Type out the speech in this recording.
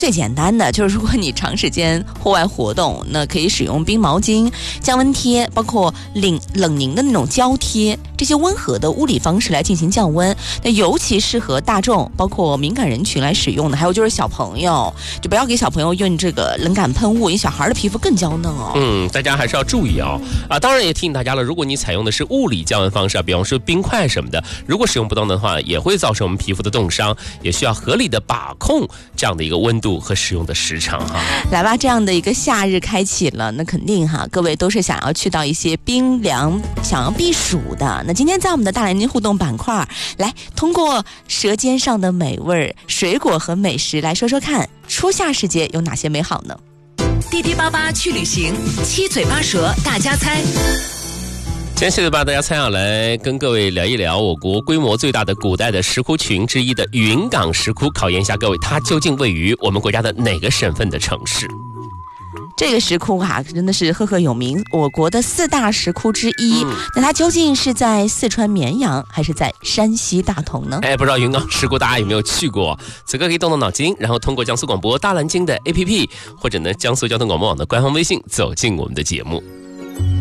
最简单的就是，如果你长时间户外活动，那可以使用冰毛巾、降温贴，包括冷凝的那种胶贴，这些温和的物理方式来进行降温。那尤其适合大众，包括敏感人群来使用的。还有就是小朋友，就不要给小朋友用这个冷感喷雾，因为小孩的皮肤更娇嫩哦。 大家还是要注意当然也提醒大家了，如果你采用的是物理降温方式比方说冰块什么的，如果使用不当的话，也会造成我们皮肤的冻伤，也需要合理的把控这样的一个温度和使用的时长来吧，这样的一个夏日开启了，那肯定各位都是想要去到一些冰凉，想要避暑的。那今天在我们的大南京互动板块，来通过舌尖上的美味、水果和美食来说说看，初夏时节有哪些美好呢？ 滴滴88去旅行，七嘴八舌大家猜。 今天7嘴8大家猜来跟各位聊一聊我国规模最大的古代的石窟群之一的云冈石窟，考验一下各位，它究竟位于我们国家的哪个省份的城市？ 这个石窟真的是赫赫有名，我国的4大石窟之一。那它究竟是在四川绵阳还是在山西大同呢？ 不知道云冈石窟大家有没有去过？此刻可以动动脑筋，然后通过江苏广播大南京的 APP 或者呢江苏交通广播网的官方微信走进我们的节目。